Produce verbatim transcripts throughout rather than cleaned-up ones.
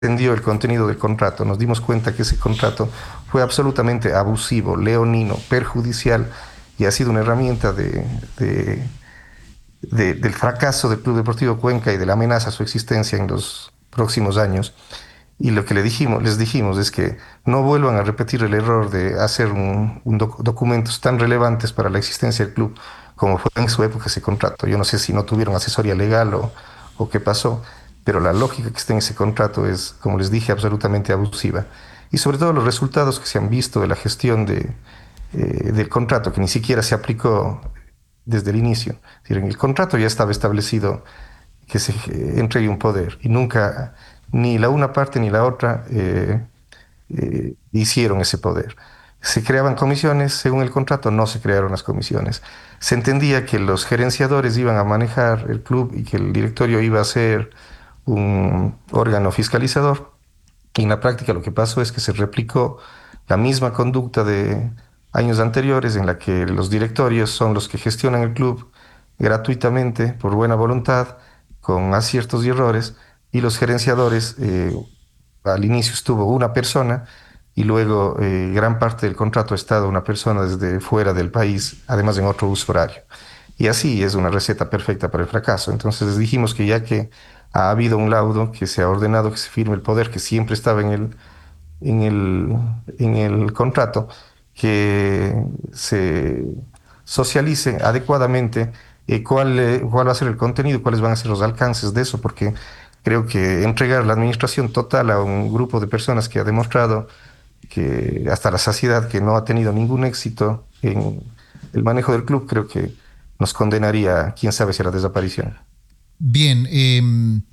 entendió el contenido del contrato, nos dimos cuenta que ese contrato fue absolutamente abusivo, leonino, perjudicial y ha sido una herramienta de, de- de- del fracaso del Club Deportivo Cuenca y de la amenaza a su existencia en los próximos años. Y lo que le dijimos, les dijimos es que no vuelvan a repetir el error de hacer un, un doc- documentos tan relevantes para la existencia del club como fue en su época ese contrato. Yo no sé si no tuvieron asesoría legal o, o qué pasó, pero la lógica que está en ese contrato es, como les dije, absolutamente abusiva. Y sobre todo los resultados que se han visto de la gestión de, eh, del contrato, que ni siquiera se aplicó desde el inicio. Es decir, en el contrato ya estaba establecido que se eh, entregue un poder y nunca ni la una parte ni la otra eh, eh, hicieron ese poder. Se creaban comisiones, según el contrato no se crearon las comisiones. Se entendía que los gerenciadores iban a manejar el club y que el directorio iba a ser un órgano fiscalizador. Y en la práctica lo que pasó es que se replicó la misma conducta de años anteriores en la que los directorios son los que gestionan el club gratuitamente, por buena voluntad, con aciertos y errores, y los gerenciadores, eh, al inicio estuvo una persona y luego eh, gran parte del contrato ha estado una persona desde fuera del país, además en otro uso horario. Y así es una receta perfecta para el fracaso. Entonces les dijimos que ya que ha habido un laudo, que se ha ordenado que se firme el poder que siempre estaba en el, en el, en el contrato, que se socialice adecuadamente eh, cuál, eh, cuál va a ser el contenido, cuáles van a ser los alcances de eso, porque creo que entregar la administración total a un grupo de personas que ha demostrado que hasta la saciedad que no ha tenido ningún éxito en el manejo del club, creo que nos condenaría, quién sabe si a la desaparición. Bien, eh,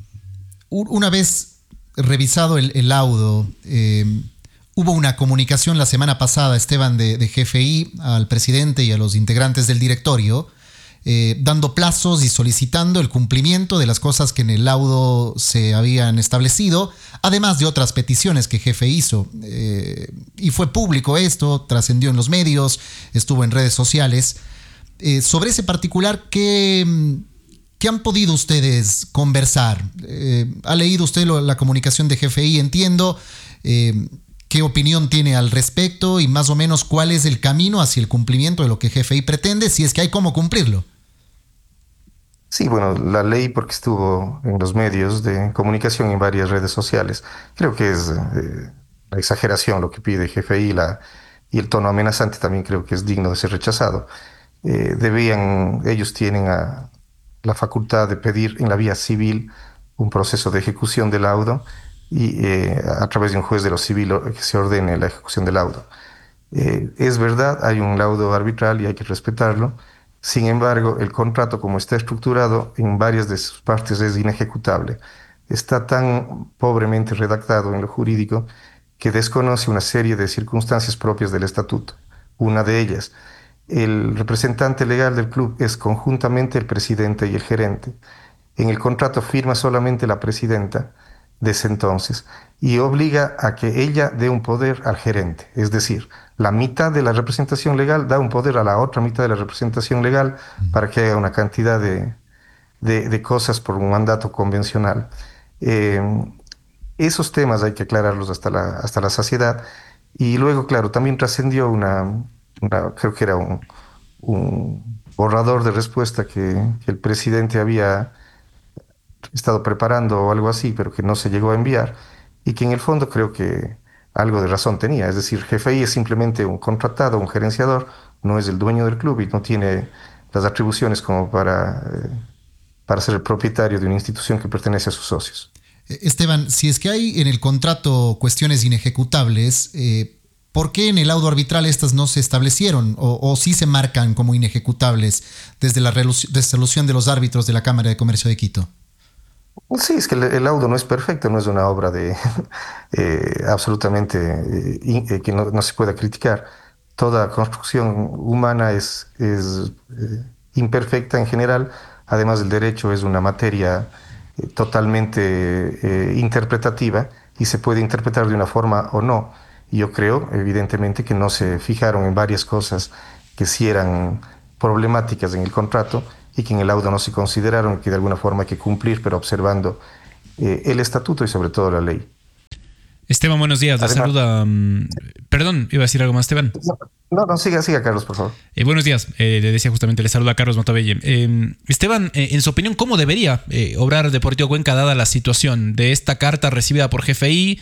una vez revisado el, el laudo, eh, hubo una comunicación la semana pasada, Esteban, de, de G F I al presidente y a los integrantes del directorio, eh, dando plazos y solicitando el cumplimiento de las cosas que en el laudo se habían establecido, además de otras peticiones que G F I hizo. Eh, y fue público esto, trascendió en los medios, estuvo en redes sociales. Eh, sobre ese particular, ¿qué, ¿qué han podido ustedes conversar? Eh, ¿Ha leído usted lo, la comunicación de G F I? Entiendo. Eh, ¿Qué opinión tiene al respecto y más o menos cuál es el camino hacia el cumplimiento de lo que G F I pretende, si es que hay cómo cumplirlo? Sí, bueno, la ley porque estuvo en los medios de comunicación y en varias redes sociales. Creo que es eh, la exageración lo que pide G F I la, y el tono amenazante también creo que es digno de ser rechazado. Eh, debían, ellos tienen a- la facultad de pedir en la vía civil un proceso de ejecución del laudo y eh, a través de un juez de lo civil o- que se ordene la ejecución del laudo. Eh, es verdad, hay un laudo arbitral y hay que respetarlo. Sin embargo, el contrato como está estructurado en varias de sus partes es inejecutable. Está tan pobremente redactado en lo jurídico que desconoce una serie de circunstancias propias del estatuto. Una de ellas, el representante legal del club es conjuntamente el presidente y el gerente. En el contrato firma solamente la presidenta de ese entonces y obliga a que ella dé un poder al gerente. Es decir, la mitad de la representación legal da un poder a la otra mitad de la representación legal para que haga una cantidad de, de- de cosas por un mandato convencional. Eh, Esos temas hay que aclararlos hasta la, hasta la saciedad. Y luego, claro, también trascendió una, una- creo que era un, un borrador de respuesta que, que el presidente había estado preparando o algo así, pero que no se llegó a enviar, y que en el fondo creo que algo de razón tenía. Es decir, G F I es simplemente un contratado, un gerenciador, no es el dueño del club y no tiene las atribuciones como para, eh, para ser el propietario de una institución que pertenece a sus socios. Esteban, si es que hay en el contrato cuestiones inejecutables, eh, ¿por qué en el laudo arbitral estas no se establecieron o, o sí se marcan como inejecutables desde la resolución de los árbitros de la Cámara de Comercio de Quito? Sí, es que el, el laudo no es perfecto, no es una obra de eh, absolutamente eh, in- eh, que no, no se pueda criticar. Toda construcción humana es, es eh, imperfecta en general. Además, el derecho es una materia eh, totalmente eh, interpretativa y se puede interpretar de una forma o no. Y yo creo, evidentemente, que no se fijaron en varias cosas que sí eran problemáticas en el contrato y que en el laudo no se consideraron que de alguna forma hay que cumplir, pero observando eh, el estatuto y sobre todo la ley. Esteban, buenos días. Le Además, saluda. mm, Perdón, iba a decir algo más, Esteban. no, no, no, siga, siga, Carlos, por favor. Eh, buenos días. Eh, le decía justamente, le saluda a Carlos Motabelle. Eh, Esteban, eh, en su opinión, ¿cómo debería eh, obrar Deportivo Cuenca dada la situación de esta carta recibida por G F I,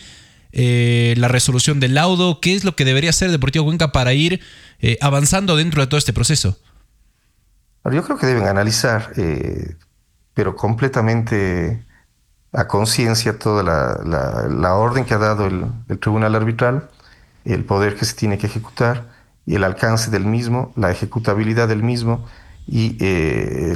eh, la resolución del laudo? ¿Qué es lo que debería hacer Deportivo Cuenca para ir eh, avanzando dentro de todo este proceso? Ahora, yo creo que deben analizar, eh, pero completamente a conciencia, toda la, la- la orden que ha dado el, el tribunal arbitral, el poder que se tiene que ejecutar y el alcance del mismo, la ejecutabilidad del mismo y eh,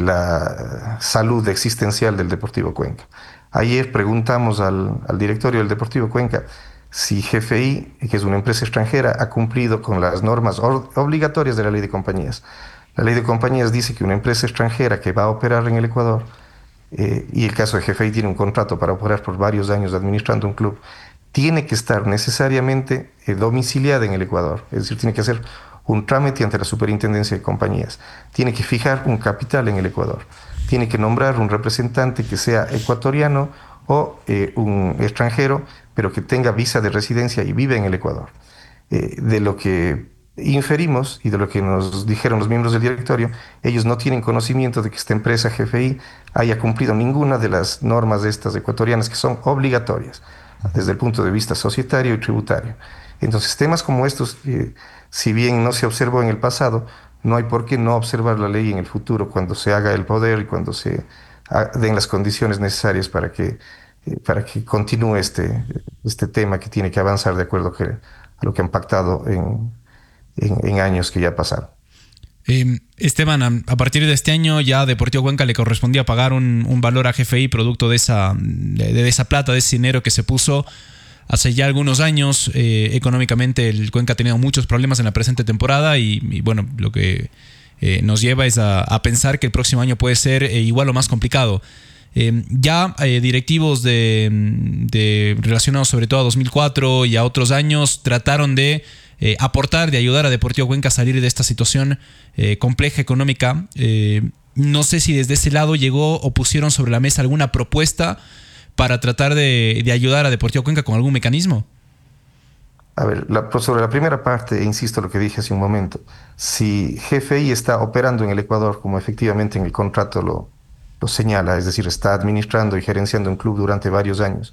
la salud existencial del Deportivo Cuenca. Ayer preguntamos al, al directorio del Deportivo Cuenca si G F I, que es una empresa extranjera, ha cumplido con las normas or- obligatorias de la ley de compañías. La ley de compañías dice que una empresa extranjera que va a operar en el Ecuador, eh, y el caso de G F I tiene un contrato para operar por varios años administrando un club, tiene que estar necesariamente eh, domiciliada en el Ecuador, es decir, tiene que hacer un trámite ante la Superintendencia de Compañías, tiene que fijar un capital en el Ecuador, tiene que nombrar un representante que sea ecuatoriano o eh, un extranjero, pero que tenga visa de residencia y vive en el Ecuador. Eh, de lo que inferimos y de lo que nos dijeron los miembros del directorio, ellos no tienen conocimiento de que esta empresa G F I haya cumplido ninguna de las normas de estas ecuatorianas que son obligatorias desde el punto de vista societario y tributario. Entonces, temas como estos, eh, si bien no se observó en el pasado, no hay por qué no observar la ley en el futuro cuando se haga el poder y cuando se ha- den las condiciones necesarias para que, eh, para que continúe este, este tema que tiene que avanzar de acuerdo que, a lo que han pactado en, en, en años que ya pasaron. Eh, Esteban, a, a partir de este año ya a Deportivo Cuenca le correspondía pagar un, un valor a G F I producto de esa, de, de esa plata, de ese dinero que se puso hace ya algunos años. Eh, económicamente el Cuenca ha tenido muchos problemas en la presente temporada y, y bueno, lo que eh, nos lleva es a, a pensar que el próximo año puede ser eh, igual o más complicado. Eh, ya eh, directivos de, de relacionados sobre todo a dos mil cuatro y a otros años trataron de eh, aportar, de ayudar a Deportivo Cuenca a salir de esta situación eh, compleja económica. Eh, no sé si desde ese lado llegó o pusieron sobre la mesa alguna propuesta para tratar de, de ayudar a Deportivo Cuenca con algún mecanismo. A ver, la- pues sobre la primera parte, e insisto lo que dije hace un momento, si G F I está operando en el Ecuador como efectivamente en el contrato lo, lo señala, es decir, está administrando y gerenciando un club durante varios años,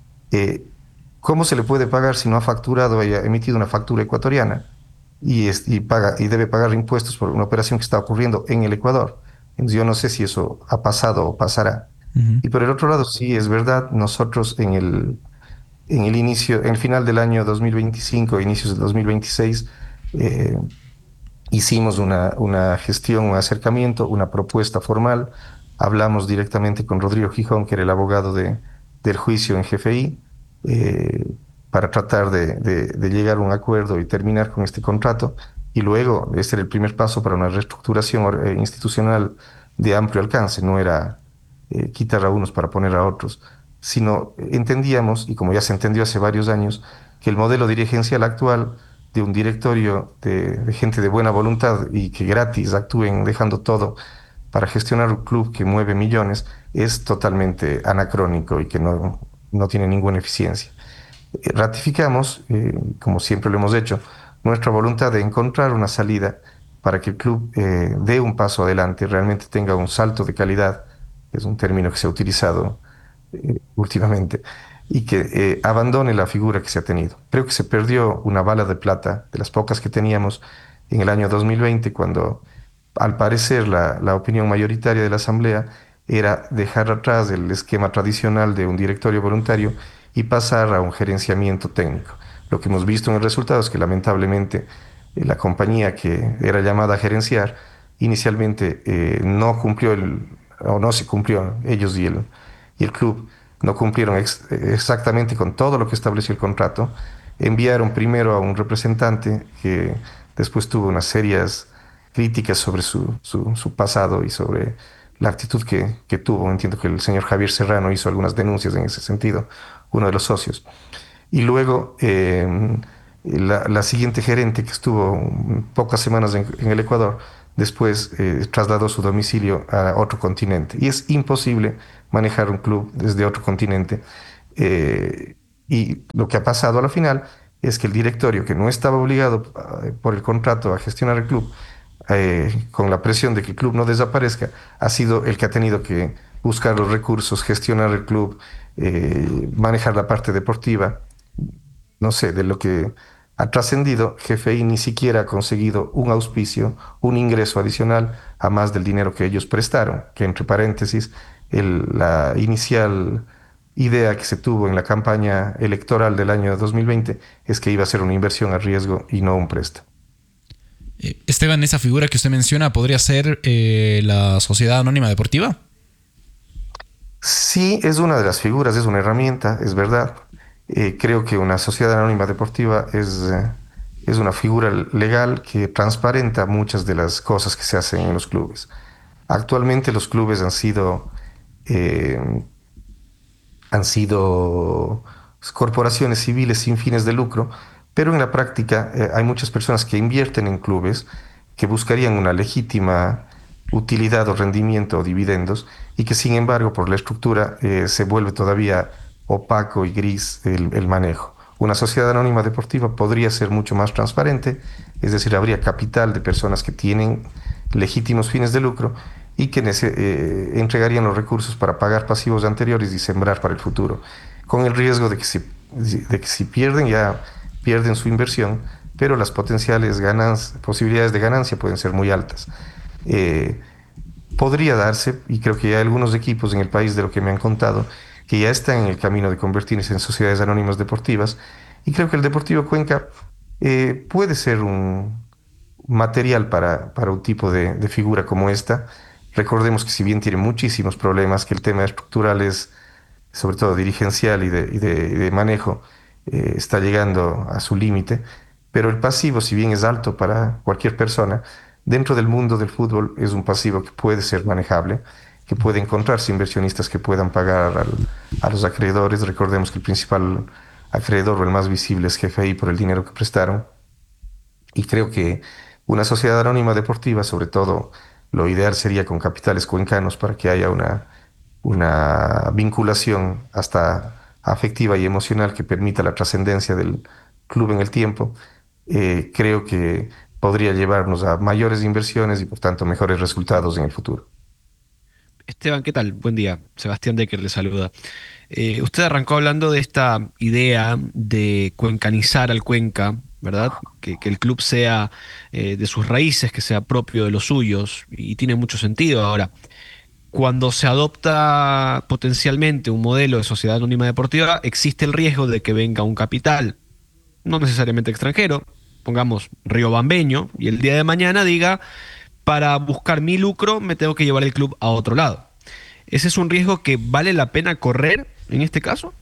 eh, ¿cómo se le puede pagar si no ha facturado y ha emitido una factura ecuatoriana y, es- y paga, y debe pagar impuestos por una operación que está ocurriendo en el Ecuador? Entonces, yo no sé si eso ha pasado o pasará. Ujú. Y por el otro lado, sí, es verdad, nosotros en el, en el inicio, en el final del año dos mil veinticinco, inicios del dos mil veintiséis, eh, hicimos una, una gestión, un acercamiento, una propuesta formal. Hablamos directamente con Rodrigo Gijón, que era el abogado de, del juicio en G F I, eh, para tratar de, de- de llegar a un acuerdo y terminar con este contrato. Y luego, este era el primer paso para una reestructuración or- eh, institucional de amplio alcance. No era eh, quitar a unos para poner a otros, sino entendíamos, y como ya se entendió hace varios años, que el modelo dirigencial actual de un directorio de, de gente de buena voluntad y que gratis actúen dejando todo para gestionar un club que mueve millones es totalmente anacrónico y que no, no tiene ninguna eficiencia. Eh, Ratificamos, eh, como siempre lo hemos hecho, nuestra voluntad de encontrar una salida para que el club eh, dé un paso adelante, realmente tenga un salto de calidad, que es un término que se ha utilizado eh, últimamente, y que eh, abandone la figura que se ha tenido. Creo que se perdió una bala de plata de las pocas que teníamos en el año dos mil veinte, cuando al parecer la, la opinión mayoritaria de la Asamblea era dejar atrás el esquema tradicional de un directorio voluntario y pasar a un gerenciamiento técnico. Lo que hemos visto en el resultado es que lamentablemente eh, la compañía que era llamada a gerenciar inicialmente eh, no cumplió el, o no se cumplió, ellos y el, y el club no cumplieron ex- exactamente con todo lo que estableció el contrato. Enviaron primero a un representante que después tuvo unas serias críticas sobre su, su, su pasado y sobre la actitud que, que tuvo. Entiendo que el señor Javier Serrano hizo algunas denuncias en ese sentido, uno de los socios. Y luego eh, la, la siguiente gerente, que estuvo pocas semanas en, en el Ecuador, después eh, trasladó su domicilio a otro continente. Y es imposible manejar un club desde otro continente. Eh, Y lo que ha pasado a la final es que el directorio, que no estaba obligado eh, por el contrato a gestionar el club, eh, con la presión de que el club no desaparezca, ha sido el que ha tenido que buscar los recursos, gestionar el club, eh, manejar la parte deportiva. No sé, de lo que ha trascendido, G F I ni siquiera ha conseguido un auspicio, un ingreso adicional a más del dinero que ellos prestaron, que entre paréntesis, el- la inicial idea que se tuvo en la campaña electoral del año dos mil veinte es que iba a ser una inversión a riesgo y no un préstamo. Eh, Esteban, esa figura que usted menciona podría ser eh, la Sociedad Anónima Deportiva. Sí, es una de las figuras, es una herramienta, es verdad. Eh, creo que una sociedad anónima deportiva es, eh, es una figura legal que transparenta muchas de las cosas que se hacen en los clubes. Actualmente los clubes han sido, eh, han sido corporaciones civiles sin fines de lucro, pero en la práctica eh, hay muchas personas que invierten en clubes que buscarían una legítima utilidad o rendimiento o dividendos y que sin embargo por la estructura eh, se vuelve todavía opaco y gris el, el manejo. Una sociedad anónima deportiva podría ser mucho más transparente, es decir, habría capital de personas que tienen legítimos fines de lucro y que nece- eh, entregarían los recursos para pagar pasivos anteriores y sembrar para el futuro, con el riesgo de que si, de que si pierden ya pierden su inversión, pero las potenciales ganancias, posibilidades de ganancia pueden ser muy altas. Eh, Podría darse, y creo que hay algunos equipos en el país de lo que me han contado, que ya están en el camino de convertirse en sociedades anónimas deportivas, y creo que el Deportivo Cuenca eh, puede ser un material para, para un tipo de, de figura como esta. Recordemos que si bien tiene muchísimos problemas, que el tema estructural es, sobre todo dirigencial y de, y de, y de manejo, eh, está llegando a su límite, pero el pasivo, si bien es alto para cualquier persona, dentro del mundo del fútbol es un pasivo que puede ser manejable, que puede encontrarse inversionistas que puedan pagar al- a los acreedores. Recordemos que el principal acreedor o el más visible es G F I por el dinero que prestaron. Y creo que una sociedad anónima deportiva, sobre todo, lo ideal sería con capitales cuencanos para que haya una, una vinculación hasta afectiva y emocional que permita la trascendencia del club en el tiempo. Eh, creo que podría llevarnos a mayores inversiones y por tanto mejores resultados en el futuro. Esteban, ¿qué tal? Buen día. Sebastián Decker le saluda. Eh, usted arrancó hablando de esta idea de cuencanizar al Cuenca, ¿verdad? Que, que el club sea eh, de sus raíces, que sea propio de los suyos, y tiene mucho sentido. Ahora, cuando se adopta potencialmente un modelo de sociedad anónima deportiva, existe el riesgo de que venga un capital, no necesariamente extranjero, pongamos riobambeño, y el día de mañana diga, para buscar mi lucro me tengo que llevar el club a otro lado. ¿Ese es un riesgo que vale la pena correr en este caso?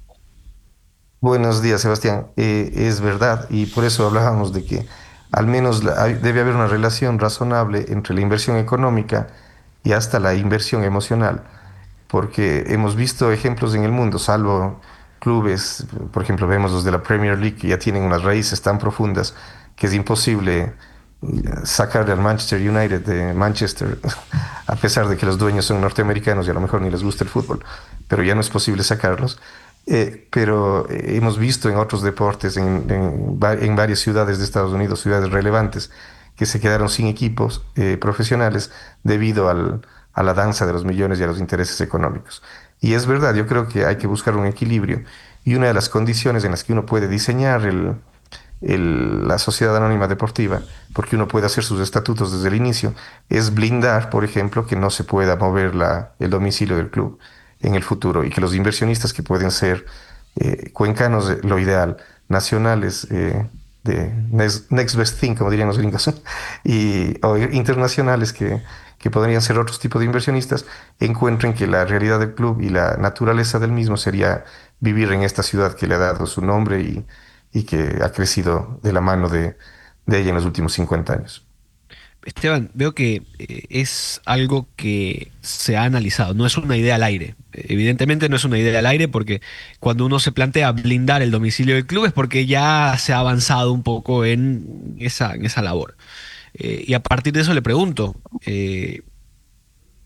Buenos días, Sebastián. Eh, es verdad, y por eso hablábamos de que al menos la- hay- debe haber una relación razonable entre la inversión económica y hasta la inversión emocional, porque hemos visto ejemplos en el mundo, salvo clubes, por ejemplo, vemos los de la Premier League que ya tienen unas raíces tan profundas que es imposible eh, sacarle al Manchester United de Manchester, a pesar de que los dueños son norteamericanos y a lo mejor ni les gusta el fútbol, pero ya no es posible sacarlos. Eh, pero eh, hemos visto en otros deportes, en, en va- en varias ciudades de Estados Unidos, ciudades relevantes, que se quedaron sin equipos eh, profesionales debido al, a la danza de los millones y a los intereses económicos. Y es verdad, yo creo que hay que buscar un equilibrio. Y una de las condiciones en las que uno puede diseñar el, el- la sociedad anónima deportiva, porque uno puede hacer sus estatutos desde el inicio, es blindar, por ejemplo, que no se pueda mover la, el domicilio del club en el futuro y que los inversionistas que pueden ser eh, cuencanos, eh, lo ideal, nacionales, eh, de next, next best thing, como dirían los gringos, y, o internacionales que, que podrían ser otros tipos de inversionistas, encuentren que la realidad del club y la naturaleza del mismo sería vivir en esta ciudad que le ha dado su nombre y, y que ha crecido de la mano de, de ella en los últimos cincuenta años. Esteban, veo que eh, es algo que se ha analizado, no es una idea al aire. Evidentemente no es una idea al aire porque cuando uno se plantea blindar el domicilio del club es porque ya se ha avanzado un poco en esa, en esa labor. Eh, y a partir de eso le pregunto, eh,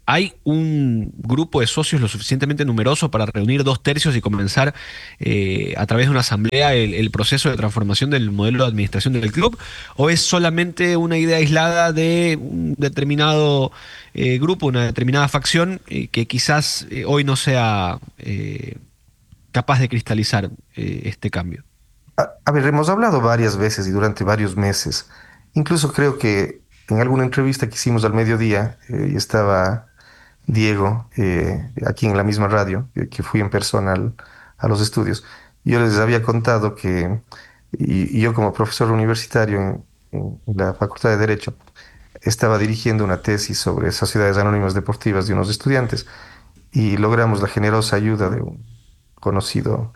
¿hay un grupo de socios lo suficientemente numeroso para reunir dos tercios y comenzar eh, a través de una asamblea el, el proceso de transformación del modelo de administración del club? ¿O es solamente una idea aislada de un determinado eh, grupo, una determinada facción eh, que quizás eh, hoy no sea eh, capaz de cristalizar eh, este cambio? A, a ver, hemos hablado varias veces y durante varios meses. Incluso creo que en alguna entrevista que hicimos al mediodía, eh, y estaba Diego, eh, aquí en la misma radio, eh, que fui en persona al- a los estudios, yo les había contado que, y, y yo como profesor universitario en, en la Facultad de Derecho, estaba dirigiendo una tesis sobre sociedades anónimas deportivas de unos estudiantes y logramos la generosa ayuda de un conocido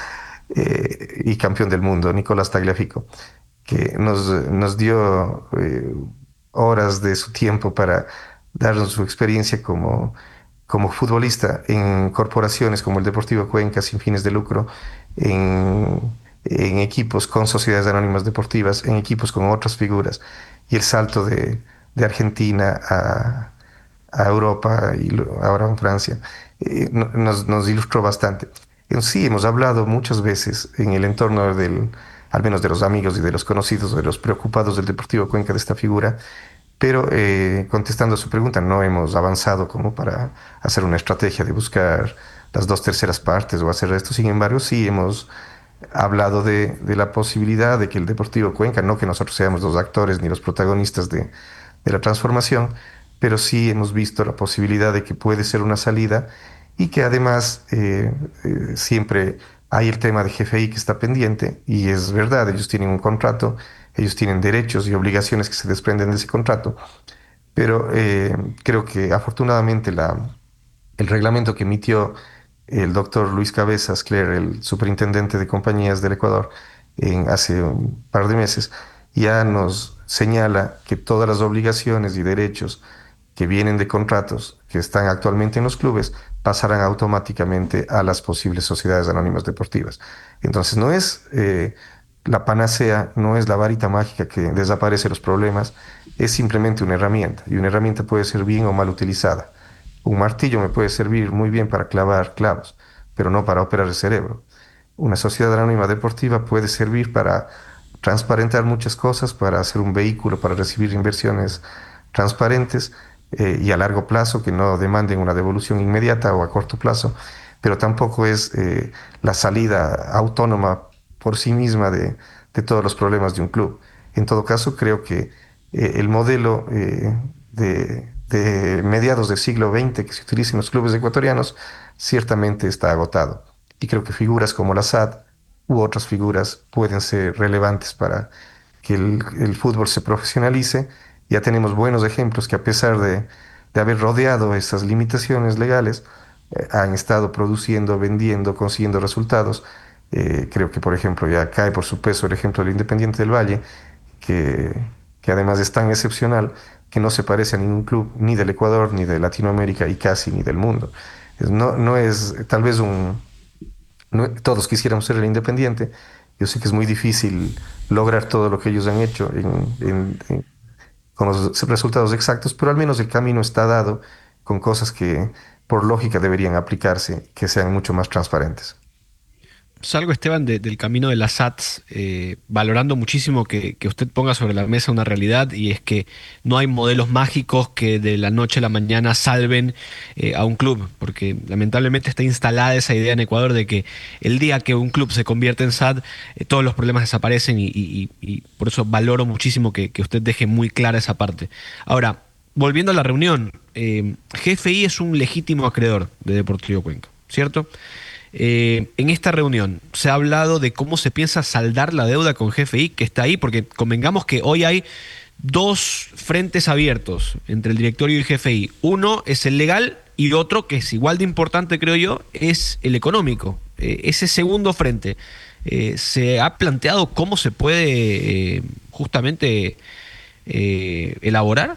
eh, y campeón del mundo, Nicolás Tagliafico, que nos, nos dio eh, horas de su tiempo para darnos su experiencia como, como futbolista en corporaciones como el Deportivo Cuenca sin fines de lucro, en, en equipos con sociedades anónimas deportivas, en equipos con otras figuras, y el salto de, de Argentina a, a Europa y lo- ahora en Francia, eh, no- nos, nos ilustró bastante. En sí, hemos hablado muchas veces en el entorno del, al menos de los amigos y de los conocidos, de los preocupados del Deportivo Cuenca de esta figura, pero eh, contestando a su pregunta, no hemos avanzado como para hacer una estrategia de buscar las dos terceras partes o hacer esto. Sin embargo, sí hemos hablado de, de la posibilidad de que el Deportivo Cuenca, no que nosotros seamos los actores ni los protagonistas de, de la transformación, pero sí hemos visto la posibilidad de que puede ser una salida y que además eh, eh, siempre hay el tema de G F I que está pendiente y es verdad, ellos tienen un contrato, ellos tienen derechos y obligaciones que se desprenden de ese contrato, pero eh, creo que afortunadamente la, el reglamento que emitió el doctor Luis Cabezas Cler, el superintendente de compañías del Ecuador, en, hace un par de meses, ya nos señala que todas las obligaciones y derechos que vienen de contratos que están actualmente en los clubes pasarán automáticamente a las posibles sociedades anónimas deportivas. Entonces no es eh, la panacea, no es la varita mágica que desaparece los problemas, es simplemente una herramienta y una herramienta puede ser bien o mal utilizada. Un martillo me puede servir muy bien para clavar clavos, pero no para operar el cerebro. Una sociedad anónima deportiva puede servir para transparentar muchas cosas, para hacer un vehículo, para recibir inversiones transparentes eh, y a largo plazo que no demanden una devolución inmediata o a corto plazo, pero tampoco es eh, la salida autónoma por sí misma de, de todos los problemas de un club. En todo caso, creo que eh, el modelo eh, de, de mediados del siglo veinte que se utiliza en los clubes ecuatorianos ciertamente está agotado. Y creo que figuras como la S A D u otras figuras pueden ser relevantes para que el, el fútbol se profesionalice. Ya tenemos buenos ejemplos que a pesar de, de haber rodeado esas limitaciones legales, eh, han estado produciendo, vendiendo, consiguiendo resultados. Eh, creo que, por ejemplo, ya cae por su peso el ejemplo del Independiente del Valle, que, que además es tan excepcional que no se parece a ningún club ni del Ecuador, ni de Latinoamérica y casi ni del mundo. Es- No, no es tal vez un... no- todos quisiéramos ser el Independiente. Yo sé que es muy difícil lograr todo lo que ellos han hecho en, en- en- con los resultados exactos, pero al menos el camino está dado con cosas que por lógica deberían aplicarse, que sean mucho más transparentes. Salgo, Esteban, de- del camino de las S A Ts, eh, valorando muchísimo que, que usted ponga sobre la mesa una realidad, y es que no hay modelos mágicos que de la noche a la mañana salven eh, a un club, porque lamentablemente está instalada esa idea en Ecuador de que el día que un club se convierte en S A D, eh, todos los problemas desaparecen, y, y- y- y por eso valoro muchísimo que, que usted deje muy clara esa parte. Ahora, volviendo a la reunión, eh, G F I es un legítimo acreedor de Deportivo Cuenca, ¿cierto? Eh, en esta reunión se ha hablado de cómo se piensa saldar la deuda con G F I, que está ahí, porque convengamos que hoy hay dos frentes abiertos entre el directorio y G F I. Uno es el legal y otro, que es igual de importante, creo yo, es el económico. Eh, ese segundo frente, eh, ¿se ha planteado cómo se puede eh, justamente eh, elaborar?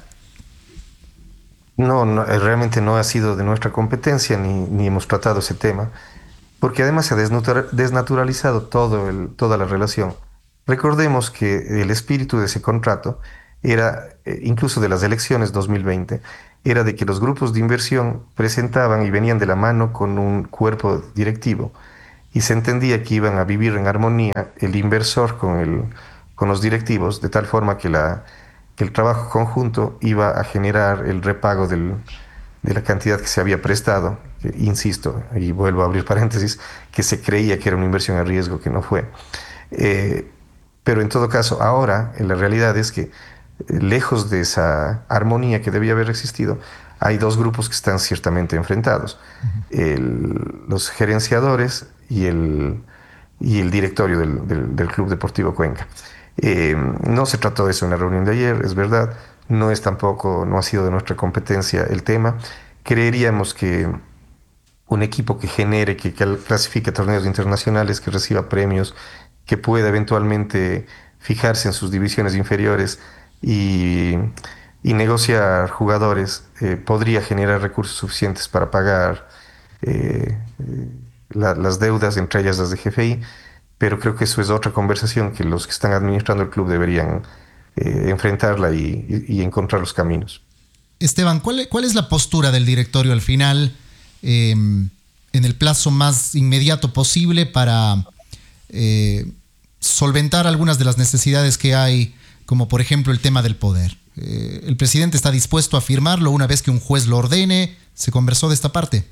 No, no, eh, realmente no ha sido de nuestra competencia ni, ni hemos tratado ese tema, porque además se ha desnatura- desnaturalizado todo el- toda la relación. Recordemos que el espíritu de ese contrato era, eh, incluso de las elecciones dos mil veinte, era de que los grupos de inversión presentaban y venían de la mano con un cuerpo directivo y se entendía que iban a vivir en armonía el inversor con, el, con los directivos, de tal forma que, la, que el trabajo conjunto iba a generar el repago del, de la cantidad que se había prestado, que, insisto, y vuelvo a abrir paréntesis, que se creía que era una inversión a riesgo, que no fue. Eh, pero en todo caso, ahora la realidad es que, eh, lejos de esa armonía que debía haber existido, hay dos grupos que están ciertamente enfrentados. El, los gerenciadores y el, y el directorio del, del, del Club Deportivo Cuenca. Eh, no se trató de eso en la reunión de ayer, es verdad, no es tampoco, no ha sido de nuestra competencia el tema. Creeríamos que un equipo que genere, que, que clasifique torneos internacionales, que reciba premios, que pueda eventualmente fijarse en sus divisiones inferiores y, y negociar jugadores, eh, podría generar recursos suficientes para pagar eh, eh, la- las deudas, entre ellas las de G F I, pero creo que eso es otra conversación que los que están administrando el club deberían eh, enfrentarla y, y- y encontrar los caminos. Esteban, ¿cuál, cuál es la postura del directorio al final, eh, en el plazo más inmediato posible para eh, solventar algunas de las necesidades que hay, como por ejemplo el tema del poder? Eh, ¿el presidente está dispuesto a firmarlo una vez que un juez lo ordene? ¿Se conversó de esta parte?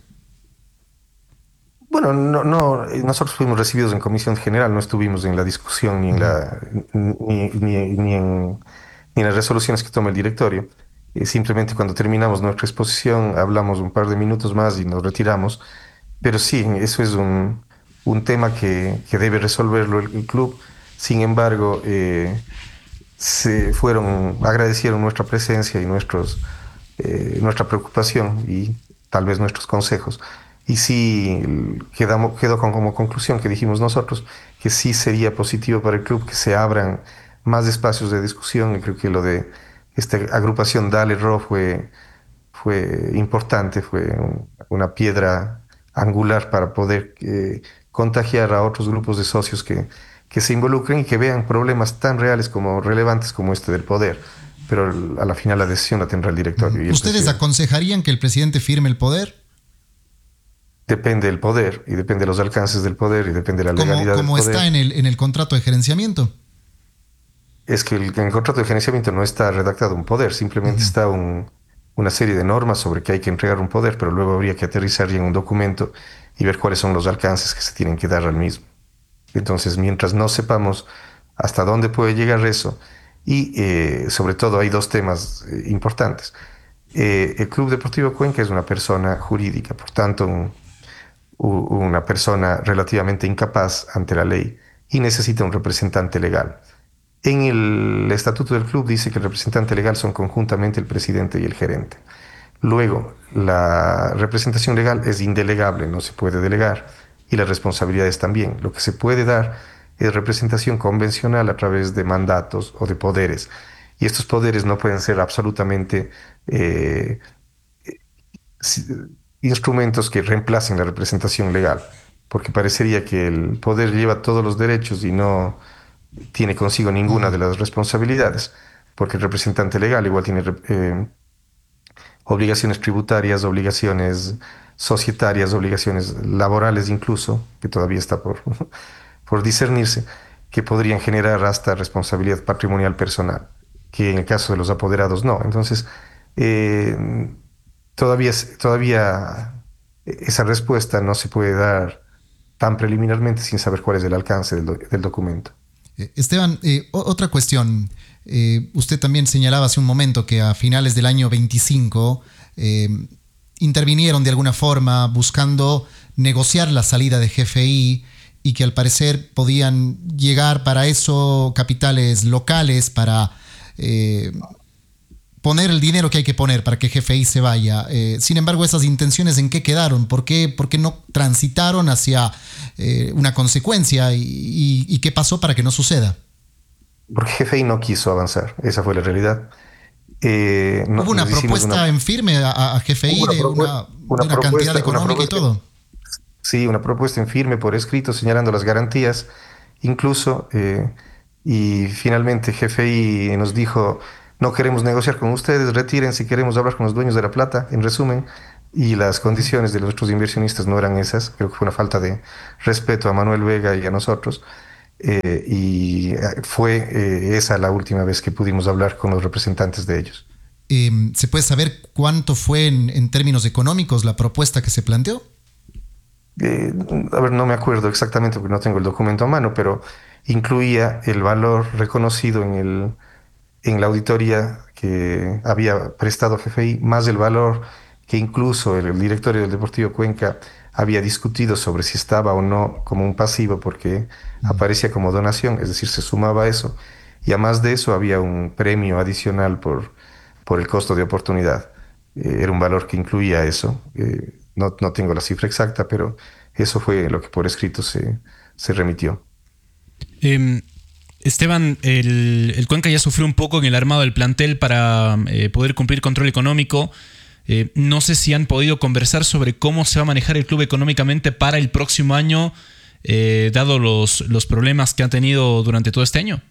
Bueno, no, no, eh, nosotros fuimos recibidos en comisión general, no estuvimos en la discusión ni en la, ni, ni- ni en, ni en las resoluciones que toma el directorio. Eh, simplemente cuando terminamos nuestra exposición hablamos un par de minutos más y nos retiramos. Pero sí, eso es un, un tema que, que debe resolverlo el, el club. Sin embargo, eh, se fueron, agradecieron nuestra presencia y nuestros, eh, nuestra preocupación y tal vez nuestros consejos. Y sí, quedamos, quedó con, como conclusión que dijimos nosotros que sí sería positivo para el club que se abran más espacios de discusión. Y creo que lo de esta agrupación Dale Ro fue, fue importante, fue un- una piedra angular para poder eh, contagiar a otros grupos de socios que, que se involucren y que vean problemas tan reales como relevantes como este del poder. Pero a la final la decisión la tendrá el directorio y el ¿Ustedes presidente. aconsejarían que el presidente firme el poder? Depende del poder y depende de los alcances del poder y depende de la Como, legalidad del como está poder. en el, en el contrato de gerenciamiento. Es que el, en el contrato de gerenciamiento no está redactado un poder, simplemente Ujú. está un- una serie de normas sobre que hay que entregar un poder, pero luego habría que aterrizar ya en un documento y ver cuáles son los alcances que se tienen que dar al mismo. Entonces, mientras no sepamos hasta dónde puede llegar eso, y eh, sobre todo hay dos temas eh, importantes. Eh, el Club Deportivo Cuenca es una persona jurídica, por tanto, un- u- una persona relativamente incapaz ante la ley y necesita un representante legal. En el estatuto del club dice que el representante legal son conjuntamente el presidente y el gerente. Luego, la representación legal es indelegable, no se puede delegar, y las responsabilidades también. Lo que se puede dar es representación convencional a través de mandatos o de poderes. Y estos poderes no pueden ser absolutamente eh, si- instrumentos que reemplacen la representación legal, porque parecería que el poder lleva todos los derechos y no tiene consigo ninguna Mm. de las responsabilidades, porque el representante legal igual tiene eh, obligaciones tributarias, obligaciones societarias, obligaciones laborales incluso, que todavía está por, por discernirse, que podrían generar hasta responsabilidad patrimonial personal, que en el caso de los apoderados no. Entonces, eh, todavía, es- todavía esa respuesta no se puede dar tan preliminarmente sin saber cuál es el alcance del, do- del documento. Eh, Esteban, eh, o- otra cuestión. Eh, usted también señalaba hace un momento que a finales del año veinticinco eh, intervinieron de alguna forma buscando negociar la salida de G F I y que al parecer podían llegar para eso capitales locales para eh, poner el dinero que hay que poner para que G F I se vaya. Eh, sin embargo, esas intenciones en qué quedaron, por qué, por qué no transitaron hacia eh, una consecuencia y, y, y qué pasó para que no suceda. Porque G F I no quiso avanzar, esa fue la realidad. Eh, no- Hubo una nos hicimos una, propuesta en firme a, a G F I hubo una, de propue- una, de una una cantidad propuesta, una económica y propuesta, todo. sí, una propuesta en firme por escrito señalando las garantías, incluso, eh, y finalmente G F I nos dijo, no queremos negociar con ustedes, retírense, queremos hablar con los dueños de la plata, en resumen, y las condiciones de nuestros inversionistas no eran esas. Creo que fue una falta de respeto a Manuel Vega y a nosotros. Eh, y fue eh, esa la última vez que pudimos hablar con los representantes de ellos. Eh, ¿Se puede saber cuánto fue en, en términos económicos la propuesta que se planteó? Eh, a ver, no me acuerdo exactamente porque no tengo el documento a mano, pero incluía el valor reconocido en el, en la auditoría que había prestado G F I, más el valor que incluso el, el directorio del Deportivo Cuenca había discutido sobre si estaba o no como un pasivo, porque aparecía como donación, es decir, se sumaba a eso. Y además de eso había un premio adicional por, por el costo de oportunidad. Eh, era un valor que incluía eso. Eh, no, no tengo la cifra exacta, pero eso fue lo que por escrito se, se remitió. Eh, Esteban, el, el Cuenca ya sufrió un poco en el armado del plantel para eh, poder cumplir control económico. Eh, no sé si han podido conversar sobre cómo se va a manejar el club económicamente para el próximo año, eh, dado los, los problemas que ha tenido durante todo este año.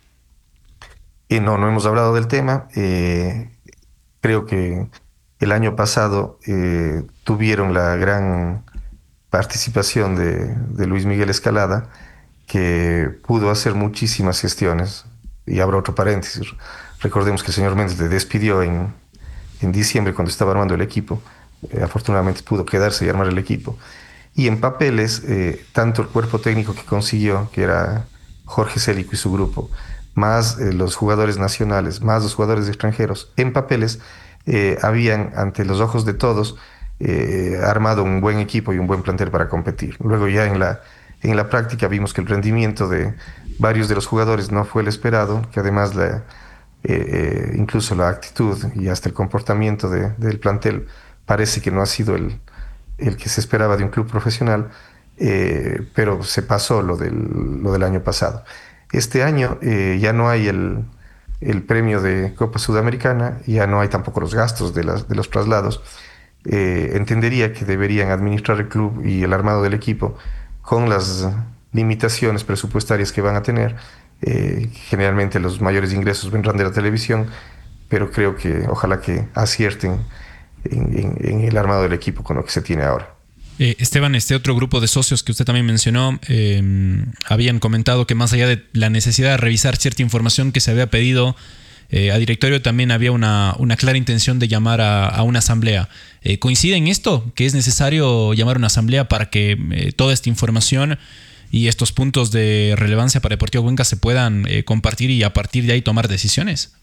Y no, no hemos hablado del tema. Eh, creo que el año pasado eh, tuvieron la gran participación de, de Luis Miguel Escalada, que pudo hacer muchísimas gestiones. Y abro otro paréntesis. Recordemos que el señor Méndez le despidió en, en diciembre cuando estaba armando el equipo. Eh, afortunadamente pudo quedarse y armar el equipo. Y en papeles, eh, tanto el cuerpo técnico que consiguió, que era Jorge Célico y su grupo, más eh, los jugadores nacionales, más los jugadores extranjeros, en papeles eh, habían, ante los ojos de todos, eh, armado un buen equipo y un buen plantel para competir. Luego ya en la, en la práctica vimos que el rendimiento de varios de los jugadores no fue el esperado, que además la, eh, eh, incluso la actitud y hasta el comportamiento de, del plantel parece que no ha sido el, el que se esperaba de un club profesional, eh, pero se pasó lo del, lo del año pasado. Este año eh, ya no hay el, el premio de Copa Sudamericana, ya no hay tampoco los gastos de, las, de los traslados. Eh, entendería que deberían administrar el club y el armado del equipo con las limitaciones presupuestarias que van a tener. Eh, generalmente los mayores ingresos vendrán de la televisión, pero creo que ojalá que acierten en, en, en el armado del equipo con lo que se tiene ahora. Eh, Esteban, este otro grupo de socios que usted también mencionó, eh, habían comentado que más allá de la necesidad de revisar cierta información que se había pedido eh, a directorio, también había una, una clara intención de llamar a, a una asamblea. Eh, ¿Coincide en esto? ¿Que es necesario llamar a una asamblea para que eh, toda esta información y estos puntos de relevancia para Deportivo Cuenca se puedan eh, compartir y a partir de ahí tomar decisiones?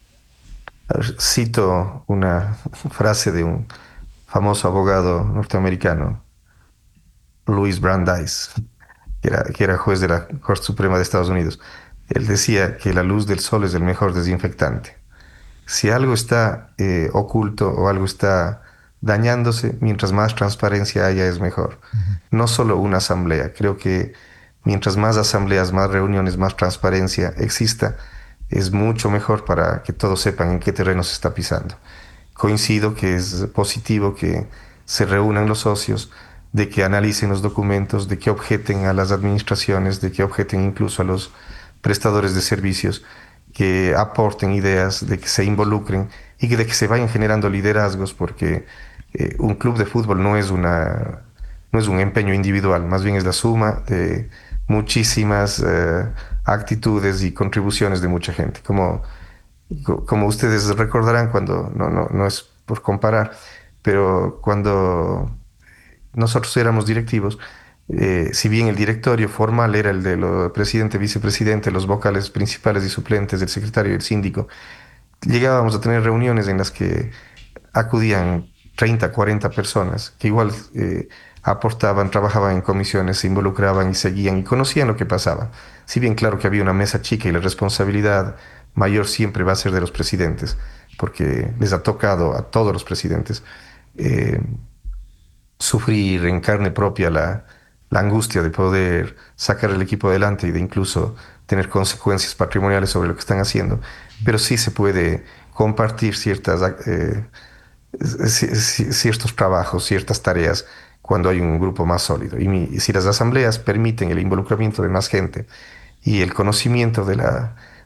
Cito una frase de un famoso abogado norteamericano, Louis Brandeis, que era, que era juez de la Corte Suprema de Estados Unidos. Él decía que la luz del sol es el mejor desinfectante. Si algo está eh, oculto o algo está dañándose, mientras más transparencia haya es mejor. No solo una asamblea, creo que mientras más asambleas, más reuniones, más transparencia exista, es mucho mejor para que todos sepan en qué terreno se está pisando. Coincido que es positivo que se reúnan los socios, de que analicen los documentos, de que objeten a las administraciones, de que objeten incluso a los prestadores de servicios, que aporten ideas, de que se involucren y que de que se vayan generando liderazgos, porque eh, un club de fútbol no es una, no es un empeño individual, más bien es la suma de muchísimas eh, actitudes y contribuciones de mucha gente. Como, como ustedes recordarán, cuando, no, no, no es por comparar, pero cuando nosotros éramos directivos, eh, si bien el directorio formal era el de los presidente, vicepresidente, los vocales principales y suplentes, del secretario y el síndico, llegábamos a tener reuniones en las que acudían treinta, cuarenta personas que igual eh, aportaban, trabajaban en comisiones, se involucraban y seguían y conocían lo que pasaba. Si bien claro que había una mesa chica y la responsabilidad mayor siempre va a ser de los presidentes, porque les ha tocado a todos los presidentes eh, sufrir en carne propia la, la angustia de poder sacar el equipo adelante y de incluso tener consecuencias patrimoniales sobre lo que están haciendo. Pero sí se puede compartir ciertas, eh, ciertos trabajos, ciertas tareas cuando hay un grupo más sólido. Y, mi, y si las asambleas permiten el involucramiento de más gente y el conocimiento de la,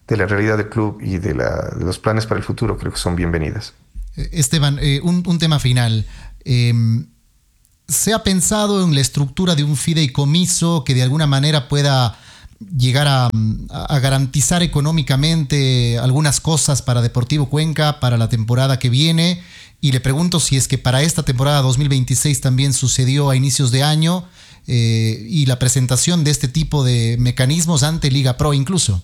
de la realidad del club y de, la, de los planes para el futuro, creo que son bienvenidas. Esteban, eh, un, un tema final. Eh, ¿Se ha pensado en la estructura de un fideicomiso que de alguna manera pueda llegar a, a garantizar económicamente algunas cosas para Deportivo Cuenca para la temporada que viene? Y le pregunto si es que para esta temporada dos mil veintiséis también sucedió a inicios de año eh, y la presentación de este tipo de mecanismos ante Liga Pro incluso.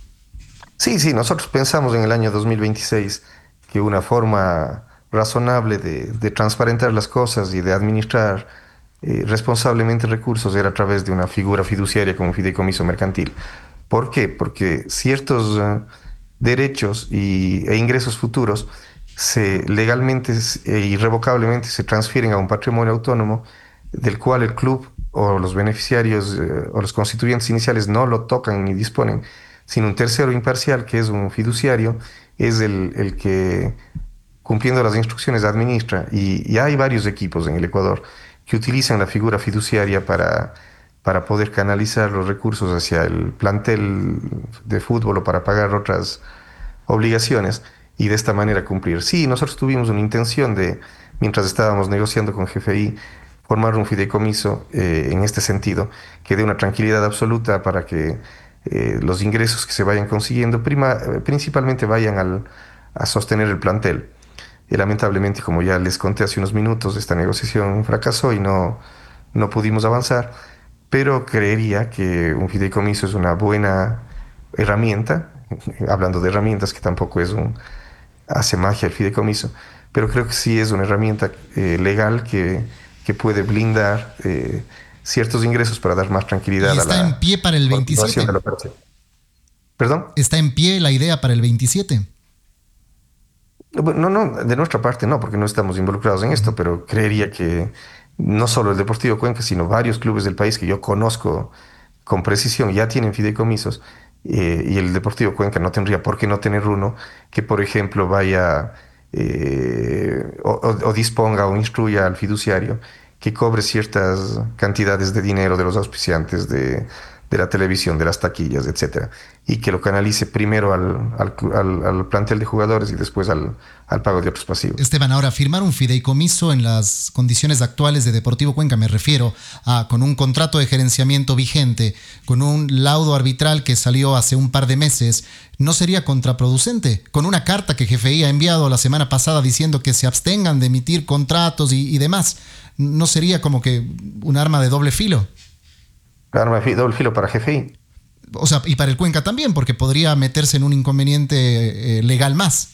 Sí, sí, nosotros pensamos en el año dos mil veintiséis que una forma razonable de, de transparentar las cosas y de administrar eh, responsablemente recursos era a través de una figura fiduciaria como un fideicomiso mercantil. ¿Por qué? Porque ciertos uh, derechos y, e ingresos futuros se legalmente e irrevocablemente se transfieren a un patrimonio autónomo del cual el club o los beneficiarios eh, o los constituyentes iniciales no lo tocan ni disponen, sino un tercero imparcial, que es un fiduciario, es el, el que, cumpliendo las instrucciones, administra. Y, y hay varios equipos en el Ecuador que utilizan la figura fiduciaria para, para poder canalizar los recursos hacia el plantel de fútbol o para pagar otras obligaciones y de esta manera cumplir. Sí, nosotros tuvimos una intención de, mientras estábamos negociando con G F I, formar un fideicomiso eh, en este sentido, que dé una tranquilidad absoluta para que eh, los ingresos que se vayan consiguiendo prima, eh, principalmente vayan al, a sostener el plantel. Y lamentablemente, como ya les conté hace unos minutos, esta negociación fracasó y no, no pudimos avanzar, pero creería que un fideicomiso es una buena herramienta, hablando de herramientas, que tampoco es un, hace magia el fideicomiso, pero creo que sí es una herramienta eh, legal que, que puede blindar eh, ciertos ingresos para dar más tranquilidad ¿Y a está la en pie para el continuación veintisiete? de la operación. ¿Perdón? ¿Está en pie la idea para el veintisiete? No, no, de nuestra parte no, porque no estamos involucrados en esto, pero creería que no solo el Deportivo Cuenca, sino varios clubes del país que yo conozco con precisión ya tienen fideicomisos, eh, y el Deportivo Cuenca no tendría por qué no tener uno que, por ejemplo, vaya eh, o, o- o disponga o instruya al fiduciario que cobre ciertas cantidades de dinero de los auspiciantes de, de la televisión, de las taquillas, etcétera, y que lo canalice primero al, al clu- al- al plantel de jugadores y después al, al pago de otros pasivos. Esteban, ahora, firmar un fideicomiso en las condiciones actuales de Deportivo Cuenca, me refiero a con un contrato de gerenciamiento vigente, con un laudo arbitral que salió hace un par de meses, ¿no sería contraproducente? Con una carta que G F I ha enviado la semana pasada diciendo que se abstengan de emitir contratos y, y demás, ¿no sería como que un arma de doble filo? Arma de fi- doble filo para G F I. O sea, y para el Cuenca también, porque podría meterse en un inconveniente eh, legal más.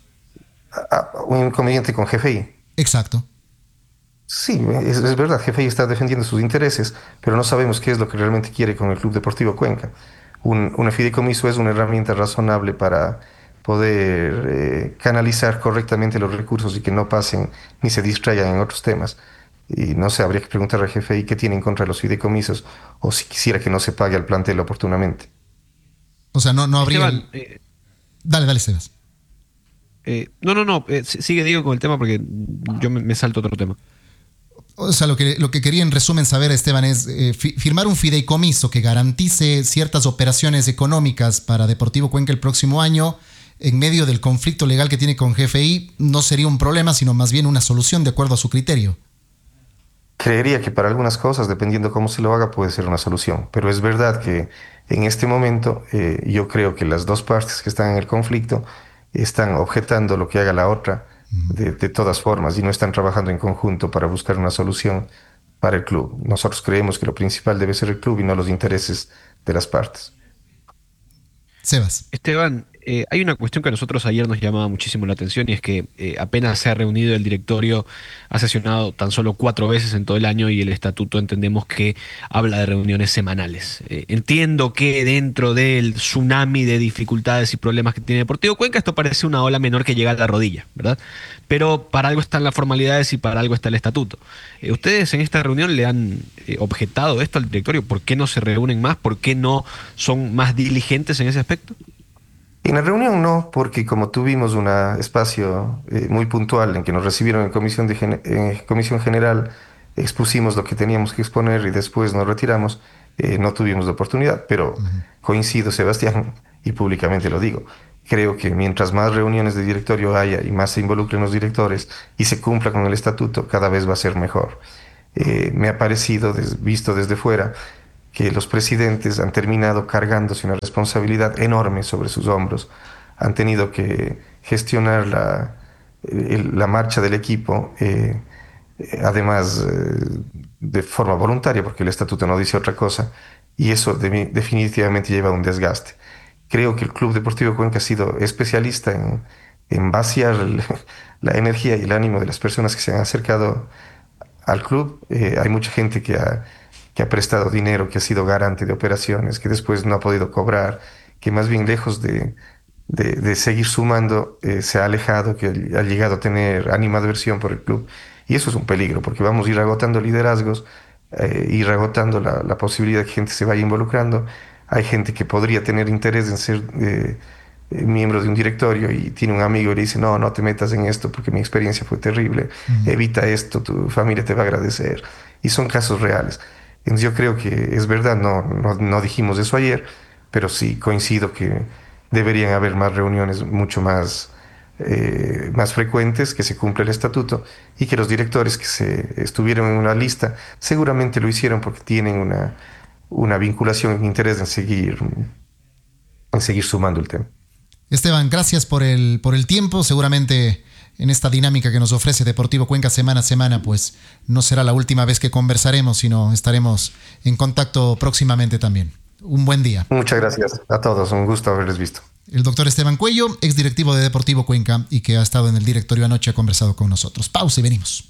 Ah, un inconveniente con G F I. Exacto. Sí, es, es verdad, G F I está defendiendo sus intereses, pero no sabemos qué es lo que realmente quiere con el Club Deportivo Cuenca. Un, un fideicomiso es una herramienta razonable para poder eh, canalizar correctamente los recursos y que no pasen ni se distraigan en otros temas. Y no sé, habría que preguntar al G F I qué tiene en contra de los fideicomisos o si quisiera que no se pague al plantel oportunamente. O sea, no, no habría... Esteban, el- eh, Dale, dale, Sebas. eh, no, no, no, eh, si- sigue Diego con el tema porque yo me, me salto a otro tema. O sea, lo que, lo que quería en resumen saber, Esteban, es eh, fi- firmar un fideicomiso que garantice ciertas operaciones económicas para Deportivo Cuenca el próximo año en medio del conflicto legal que tiene con G F I no sería un problema, sino más bien una solución de acuerdo a su criterio. Creería que para algunas cosas, dependiendo cómo se lo haga, puede ser una solución. Pero es verdad que en este momento eh, yo creo que las dos partes que están en el conflicto están objetando lo que haga la otra de, de todas formas y no están trabajando en conjunto para buscar una solución para el club. Nosotros creemos que lo principal debe ser el club y no los intereses de las partes. Sebas. Esteban, eh, hay una cuestión que a nosotros ayer nos llamaba muchísimo la atención y es que eh, apenas se ha reunido el directorio, ha sesionado tan solo cuatro veces en todo el año y el estatuto entendemos que habla de reuniones semanales. Eh, entiendo que dentro del tsunami de dificultades y problemas que tiene Deportivo Cuenca, esto parece una ola menor que llega a la rodilla, ¿verdad? Pero para algo están las formalidades y para algo está el estatuto. Eh, ¿Ustedes en esta reunión le han eh, objetado esto al directorio? ¿Por qué no se reúnen más? ¿Por qué no son más diligentes en ese aspecto? En la reunión no, porque como tuvimos un espacio eh, muy puntual en que nos recibieron en comisión, de gen- en comisión general, expusimos lo que teníamos que exponer y después nos retiramos, eh, no tuvimos la oportunidad, pero coincido, Sebastián, y públicamente lo digo. Creo que mientras más reuniones de directorio haya y más se involucren los directores y se cumpla con el estatuto, cada vez va a ser mejor. Eh, me ha parecido, des, visto desde fuera, que los presidentes han terminado cargándose una responsabilidad enorme sobre sus hombros. Han tenido que gestionar la, el, la marcha del equipo, eh, además eh, de forma voluntaria, porque el estatuto no dice otra cosa, y eso de, definitivamente lleva a un desgaste. Creo que el Club Deportivo Cuenca ha sido especialista en, en vaciar el, la energía y el ánimo de las personas que se han acercado al club. Eh, hay mucha gente que ha, que ha prestado dinero, que ha sido garante de operaciones, que después no ha podido cobrar, que más bien lejos de, de, de seguir sumando, eh, se ha alejado, que ha llegado a tener animadversión por el club. Y eso es un peligro, porque vamos a ir agotando liderazgos, eh, ir agotando la, la posibilidad de que gente se vaya involucrando. Hay gente que podría tener interés en ser eh, eh, miembro de un directorio y tiene un amigo y le dice, no, no te metas en esto porque mi experiencia fue terrible, uh-huh. Evita esto, tu familia te va a agradecer. Y son casos reales. Entonces yo creo que es verdad, no, no, no dijimos eso ayer, pero sí coincido que deberían haber más reuniones mucho más, eh, más frecuentes, que se cumpla el estatuto y que los directores que se estuvieron en una lista seguramente lo hicieron porque tienen una, una vinculación, un interés en seguir, en seguir sumando el tema. Esteban, gracias por el, por el tiempo. Seguramente en esta dinámica que nos ofrece Deportivo Cuenca semana a semana, pues no será la última vez que conversaremos, sino estaremos en contacto próximamente también. Un buen día. Muchas gracias a todos, un gusto haberles visto. El doctor Esteban Cuello, exdirectivo de Deportivo Cuenca y que ha estado en el directorio anoche, ha conversado con nosotros. Pausa y venimos.